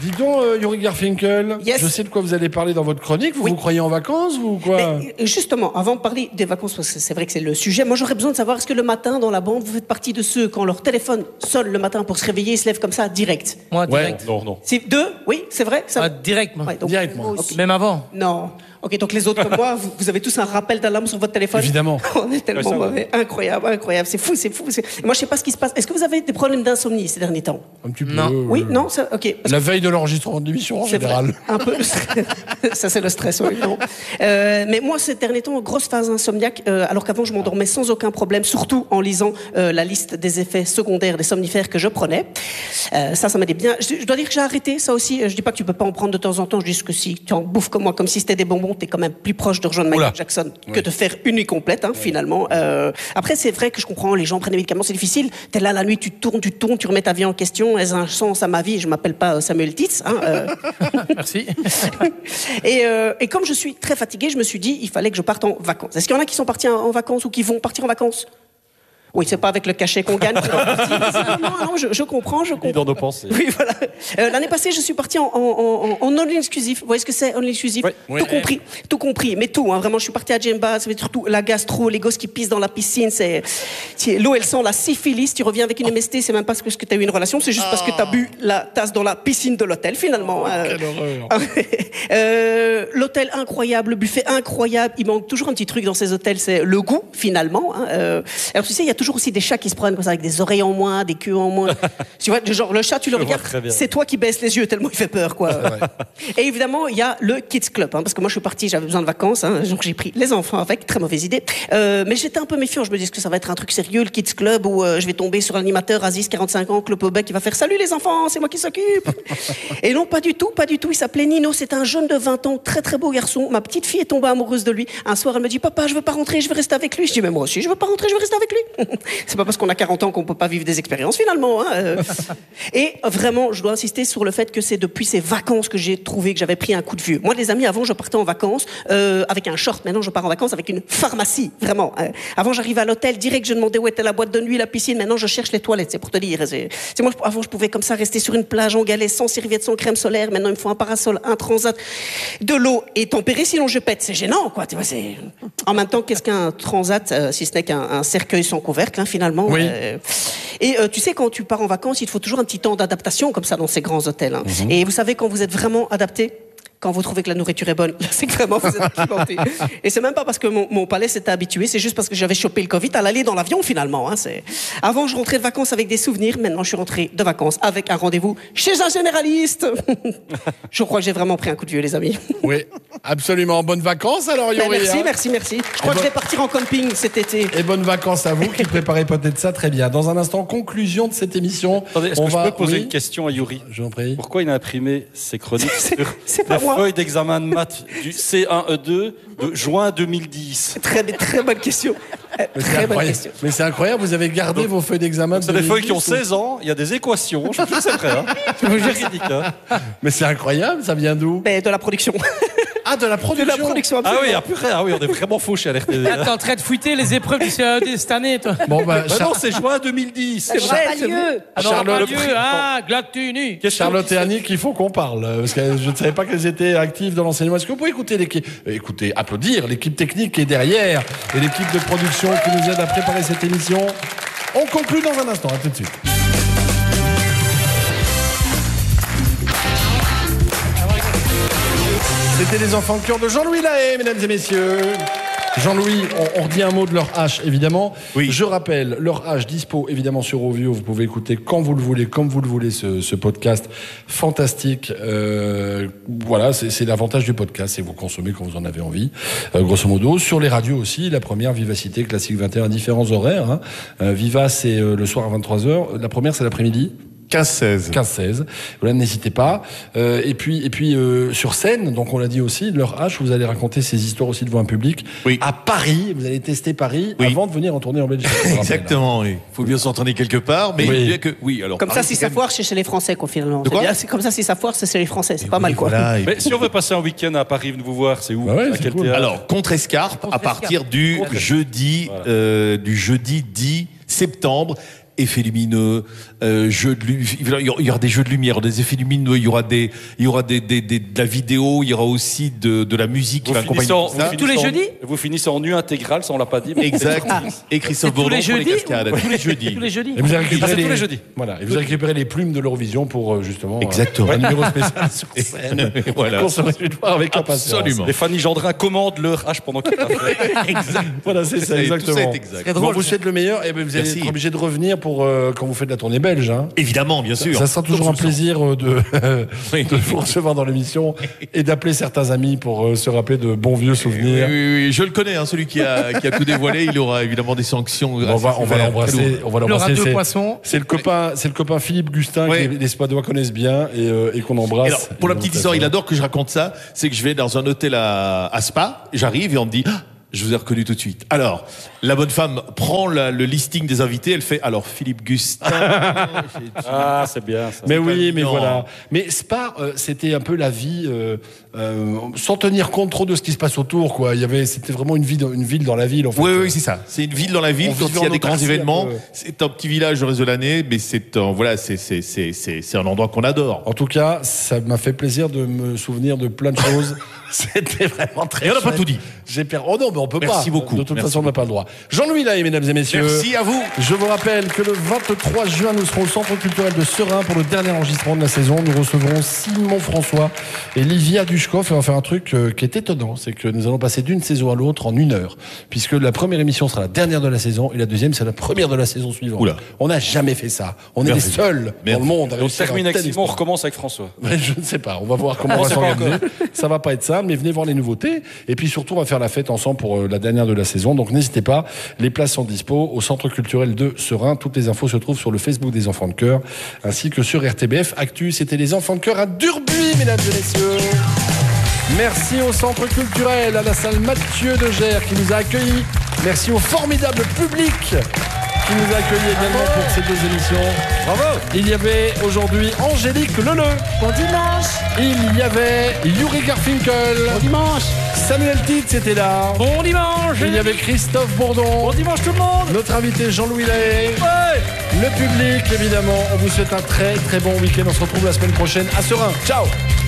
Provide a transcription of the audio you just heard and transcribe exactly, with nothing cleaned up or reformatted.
Dis donc, euh, Yuri Garfinkel, Yes. je sais de quoi vous allez parler dans votre chronique. Vous Oui. vous croyez en vacances ou quoi? Mais, justement, avant de parler des vacances, parce que c'est vrai que c'est le sujet, moi j'aurais besoin de savoir, est-ce que le matin dans la bande, vous faites partie de ceux, quand leur téléphone sonne le matin pour se réveiller, ils se lèvent comme ça, direct? Moi, Ouais. direct. Non, non. C'est deux? Oui, c'est vrai ça... Ah, direct, moi. Ouais, donc- Directement. Ok. Même avant. Non. Ok, donc les autres comme moi, vous, vous avez tous un rappel d'alarme sur votre téléphone? Évidemment. On est tellement Ouais, ça va. mauvais. Incroyable, incroyable. C'est fou, c'est fou. c'est- Moi, je sais pas ce qui se passe. Est-ce que vous avez des problèmes d'insomnie ces derniers temps? Un petit peu. Non. euh, Oui, non, ça, ok. Parce La veille de l'enregistrement de l'émission, en C'est vrai. général. Un peu. Ça, c'est le stress, oui. Non. Euh, mais moi, ces derniers temps, grosse phase insomniaque, euh, alors qu'avant, je m'endormais sans aucun problème, surtout en lisant euh, la liste des effets secondaires des somnifères que je prenais. Euh, ça, ça m'aidait bien. Je, je dois dire que j'ai arrêté ça aussi. Je dis pas que tu peux pas en prendre de temps en temps. Je dis que si tu en bouffes comme moi, comme si c'était des bonbons, t'es quand même plus proche de rejoindre Michael Oula. Jackson que de faire une nuit complète, hein, finalement. Euh, après, c'est vrai que je comprends, les gens prennent des médicaments, c'est difficile. T'es là la nuit, tu tournes, tu tournes, tu remets ta vie en question. Est-ce un sens à ma vie? Je m'appelle pas Samuel Titz. Hein, euh. Merci. Et, euh, et comme je suis très fatiguée, je me suis dit, il fallait que je parte en vacances. Est-ce qu'il y en a qui sont partis en en vacances ou qui vont partir en vacances? Oui, c'est pas avec le cachet qu'on gagne. qu'ils vont partir. Non, non, je, je comprends, je comprends. Dans nos pensées. Oui, voilà. Euh, L'année passée, je suis partie en, en, en, en all exclusif. Vous voyez ce que c'est, all exclusif? Oui. Oui. Tout compris, tout compris. Mais tout, hein, vraiment, je suis partie à Djemba, ça veut dire tout, la gastro, les gosses qui pissent dans la piscine, c'est, c'est- l'eau, elle sent la syphilis, tu reviens avec une M S T, c'est même pas parce que tu as eu une relation, c'est juste parce que tu as bu la tasse dans la piscine de l'hôtel, finalement. Euh, Quelle horreur. euh, l'hôtel incroyable, le buffet incroyable. Il manque toujours un petit truc dans ces hôtels, c'est le goût, finalement. Hein. Euh, alors, tu sais, il y a toujours aussi des chats qui se prennent comme ça, avec des oreilles en moins, des queues en moins. Tu vois, genre, le chat, tu le Je vois regardes, très bien. c'est toi qui baisses les yeux tellement il fait peur, quoi. Et évidemment, il y a le Kids Club, hein, parce que moi, je suis partie, j'avais besoin de vacances, hein, donc j'ai pris les enfants avec, très mauvaise idée. Euh, mais j'étais un peu méfiant, je me disais que ça va être un truc sérieux, le Kids Club, où euh, je vais tomber sur l'animateur Aziz, quarante-cinq ans, Clopobec, qui va faire « Salut les enfants, c'est moi qui s'occupe !» Et non, pas du tout, pas du tout, il s'appelait Nino, c'est un jeune de vingt ans, très très beau garçon. Ma petite fille est tombée amoureuse de lui. Un soir, elle me dit « Papa, je veux pas rentrer, je veux rester avec lui. » Je dis « Mais moi aussi, je veux pas rentrer, je veux rester avec lui. » C'est pas parce qu'on a quarante ans qu'on peut pas vivre des expériences, finalement. Hein. euh. Et vraiment, je dois insister sur le fait que c'est depuis ces vacances que j'ai trouvé que j'avais pris un coup de vieux. Moi, les amis, avant, je partais en vacances euh, avec un short. Maintenant, je pars en vacances avec une pharmacie, vraiment. hein. Avant, j'arrivais à l'hôtel, direct, je demandais où était la boîte de nuit, la piscine. Maintenant, je cherche les toilettes, c'est pour te dire. C'est, c'est moi, avant, je pouvais comme ça rester sur une plage en galets, sans serviette, sans crème solaire. Maintenant, il me faut un parasol, un transat, de l'eau et tempérée, sinon je pète. C'est gênant, quoi. Tu vois, c'est... En même temps, qu'est-ce qu'un transat, euh, si ce n'est qu'un un cercueil sans couvercle, hein, finalement. Oui. Euh, et euh, tu sais, quand tu pars en vacances, il te faut toujours un petit temps d'adaptation, comme ça, dans ces grands hôtels. Hein. Mhm. Et vous savez, quand vous êtes vraiment adapté, quand vous trouvez que la nourriture est bonne, là, c'est que vraiment vous êtes acclimaté. Et c'est même pas parce que mon, mon palais s'était habitué, c'est juste parce que j'avais chopé le Covid à l'aller dans l'avion, finalement. Hein, c'est... Avant, je rentrais de vacances avec des souvenirs. Maintenant, je suis rentré de vacances avec un rendez-vous chez un généraliste. Je crois que j'ai vraiment pris un coup de vieux, les amis. Oui, absolument. Bonnes vacances alors, Ben, Yuri. merci, hein. merci, merci. Je crois Et que je bon- vais partir en camping cet été. Et bonnes vacances à vous qui préparez peut-être ça très bien. Dans un instant, conclusion de cette émission. Attendez, est-ce On que va- je peux poser oui, une question à Yuri? Je vous en prie. Pourquoi il a imprimé ses chroniques C'est- sur c'est pas la moi. feuille d'examen de maths du C un E deux de juin deux mille dix? Très, très bonne question. Euh, Mais c'est Très bonne incroyable. question. Mais c'est incroyable, vous avez gardé Donc, vos feuilles d'examen. C'est de des feuilles qui ont deux mille dix, seize ans, il y a des équations, je suis c'est vrai. Hein. C'est véridique. Hein. Mais c'est incroyable, ça vient d'où? Ben, de la production. Ah, de la De production. la production, Ah absolument. oui, ah, purée, ah oui, on est vraiment faux chez L R T V. Ah, t'es en train de fouetter les épreuves du C A E D cette année, toi. Bon, bah, Bah Char- non, c'est juin deux mille dix. C'est C'est vrai, vrai. c'est vrai. Ah non, Charlotte, pas le Dieu, prix- ah, Glatuni. Charlotte et Annick, il faut qu'on parle, euh, parce que je ne savais pas qu'elles étaient actives dans l'enseignement. Est-ce que vous pouvez écouter l'équipe, euh, écoutez, applaudir l'équipe technique qui est derrière et l'équipe de production qui nous aide à préparer cette émission. On conclut dans un instant, à tout de suite. C'était les enfants de cœur de Jean-Louis Lahaye, mesdames et messieurs. Jean-Louis, on, on redit un mot de leur H, évidemment. Oui. Je rappelle, leur H dispo, évidemment, sur Ovio. Vous pouvez écouter quand vous le voulez, comme vous le voulez, ce, ce podcast fantastique. Euh, voilà, c'est, c'est l'avantage du podcast, c'est que vous consommez quand vous en avez envie. Euh, grosso modo, sur les radios aussi, la première, Vivacité, Classique vingt et un, différents horaires. Hein. Euh, Viva, c'est euh, le soir à vingt-trois heures. La première, c'est l'après-midi. quinze seize. quinze seize. Voilà, n'hésitez pas. Euh, et puis, et puis euh, sur scène, donc on l'a dit aussi, leur H, vous allez raconter ces histoires aussi devant un public. Oui. À Paris, vous allez tester Paris Oui. avant de venir en tournée en Belgique. je vous rappelle. Exactement, oui. Il faut bien s'entraîner quelque part, mais Oui. bien que oui. Alors Comme ça, Paris, si c'est ça quand foire, c'est chez les Français, quoi, finalement. De quoi C'est bien, c'est comme ça, si ça foire, c'est chez les Français. C'est même- pas mal, Oui, quoi. voilà, et- Mais si on veut passer un week-end à Paris, venez vous voir, c'est où? Bah ouais, À c'est quel cool. théâtre? Alors contre Escarpe, à partir du Contre-Escarpe. jeudi, Voilà. euh, du jeudi dix septembre. effets lumineux, euh, jeux de lu- il y aura des jeux de lumière, des effets lumineux, il y aura des, il y aura des, des, des de la vidéo, il y aura aussi de, de la musique qui Vous va accompagner finissez en- tout ça. vous Tous les finissez en- jeudis Vous finissez en nu intégral, ça on l'a pas dit. mais- Exact. Et Christophe Tous Bourdon les pour les jeudis cascades. Tous les jeudis. Tous les jeudis. Et vous avez Ah, récupéré c'est les, tous les jeudis. Voilà, et vous avez récupéré les plumes de l'Eurovision pour euh, justement euh, Exactement. un numéro spécial sur scène. Voilà. Qu'on se réjouit de voir avec impatience. Absolument. Et Fanny Gendrin commande leur H pendant qu'il a fait. Exact. Voilà, c'est ça, Tout exactement. est exact. C'est Bon, drôle. vous ça. souhaite le meilleur et ben, vous allez Merci. être obligé de revenir pour euh, quand vous faites la tournée belge. Hein. Évidemment, bien sûr. Ça sera toujours un plaisir euh, de, Oui. de vous recevoir dans l'émission et d'appeler certains amis pour euh, se rappeler de bons vieux Oui, souvenirs. oui, oui, je le connais, hein, celui qui a, qui a tout dévoilé. Il aura évidemment des sanctions. On va, on va l'embrasser. On va Le l'embrasser. radio C'est- poisson. C'est le copain, c'est le copain Philippe Gustin Oui. que les, les Spadois connaissent bien et, euh, et qu'on embrasse. Et alors, pour la petite histoire, il adore que je raconte ça. C'est que je vais dans un hôtel à, à Spa, j'arrive et on me dit, ah, je vous ai reconnu tout de suite. Alors, la bonne femme prend la- le listing des invités, elle fait, alors Philippe Gustin. Ah, c'est bien ça. Mais oui, mais non. voilà. Mais Spa, euh, c'était un peu la vie euh, euh, sans tenir compte trop de ce qui se passe autour, quoi. Il y avait, c'était vraiment une ville, dans- une ville dans la ville, en fait. Oui, oui, c'est ça. C'est une ville dans la ville. On Quand vivait il y a en des grands autarcie, événements, un peu. c'est un petit village le reste de l'année, mais c'est un, voilà, c'est, c'est, c'est, c'est, c'est un endroit qu'on adore. En tout cas, ça m'a fait plaisir de me souvenir de plein de choses. C'était vraiment très. Et on n'a pas chouette. tout dit. J'ai per... Oh non, mais on peut pas. Merci beaucoup. De toute Merci façon, on n'a pas le droit. Jean-Louis Lahaye, mesdames et messieurs. Merci à vous. Je vous rappelle que le vingt-trois juin, nous serons au Centre culturel de Serein pour le dernier enregistrement de la saison. Nous recevrons Simon François et Livia Dushkoff et on va faire un truc euh, qui est étonnant. C'est que nous allons passer d'une saison à l'autre en une heure. Puisque la première émission sera la dernière de la saison et la deuxième, c'est la première de la saison suivante. Oula. On n'a jamais fait ça. On est les Merveilleux. seuls dans Merveilleux. le monde à On réussir termine un avec tel Simon, on exploit. recommence avec François. Ouais, je ne sais pas. On va voir comment On on va sait pas s'organiser. Ça va pas être ça, mais venez voir les nouveautés. Et puis surtout, on va faire la fête ensemble pour euh, la dernière de la saison. Donc n'hésitez pas. Les places sont dispo au Centre culturel de Serein. Toutes les infos se trouvent sur le Facebook des Enfants de Cœur, ainsi que sur R T B F Actu. C'était les Enfants de Cœur à Durbuy, mesdames et messieurs. Merci au Centre culturel, à la salle Mathieu de Gers qui nous a accueillis. Merci au formidable public qui nous a accueillis également pour ces deux émissions. Bravo. Il y avait aujourd'hui Angélique Leleu. Bon dimanche. Il y avait Yuri Garfinkel. Bon dimanche. Samuel Titz était là. Bon dimanche. Il y avait Christophe Bourdon. Bon dimanche tout le monde. Notre invité Jean-Louis Lahaye. Le public, évidemment. On vous souhaite un très très bon week-end. On se retrouve la semaine prochaine à Serein. Ciao.